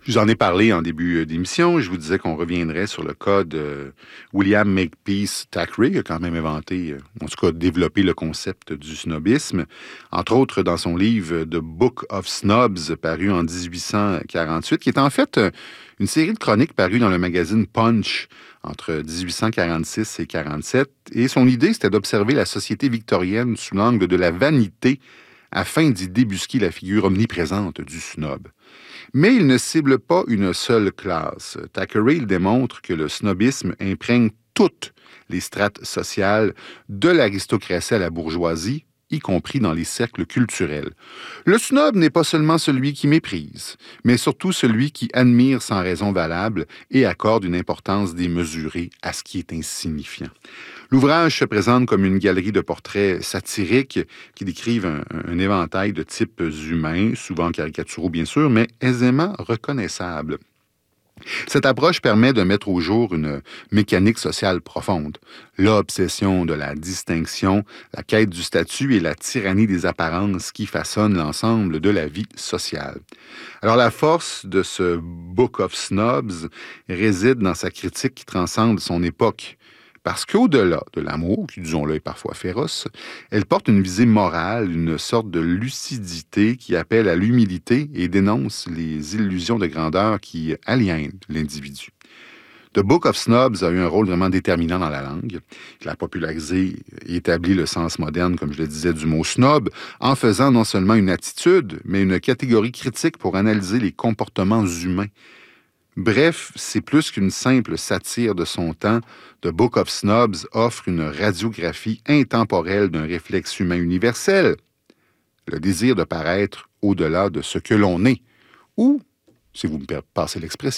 Je vous en ai parlé en début d'émission. Je vous disais qu'on reviendrait sur le cas de William Makepeace Thackeray, qui a quand même inventé, en tout cas développé le concept du snobisme. Entre autres, dans son livre The Book of Snobs, paru en 1848, qui est en fait une série de chroniques parues dans le magazine Punch entre 1846 et 47. Et son idée, c'était d'observer la société victorienne sous l'angle de la vanité afin d'y débusquer la figure omniprésente du snob. Mais il ne cible pas une seule classe. Thackeray démontre que le snobisme imprègne toutes les strates sociales, de l'aristocratie à la bourgeoisie, y compris dans les cercles culturels. Le snob n'est pas seulement celui qui méprise, mais surtout celui qui admire sans raison valable et accorde une importance démesurée à ce qui est insignifiant. L'ouvrage se présente comme une galerie de portraits satiriques qui décrivent un éventail de types humains, souvent caricaturaux bien sûr, mais aisément reconnaissables. Cette approche permet de mettre au jour une mécanique sociale profonde. L'obsession de la distinction, la quête du statut et la tyrannie des apparences qui façonnent l'ensemble de la vie sociale. Alors la force de ce Book of Snobs réside dans sa critique qui transcende son époque. Parce qu'au-delà de l'amour, qui, disons-le, est parfois féroce, elle porte une visée morale, une sorte de lucidité qui appelle à l'humilité et dénonce les illusions de grandeur qui aliènent l'individu. The Book of Snobs a eu un rôle vraiment déterminant dans la langue. Il a popularisé et établi le sens moderne, comme je le disais, du mot snob, en faisant non seulement une attitude, mais une catégorie critique pour analyser les comportements humains. Bref, c'est plus qu'une simple satire de son temps. The Book of Snobs offre une radiographie intemporelle d'un réflexe humain universel, le désir de paraître au-delà de ce que l'on est, ou, si vous me passez l'expression,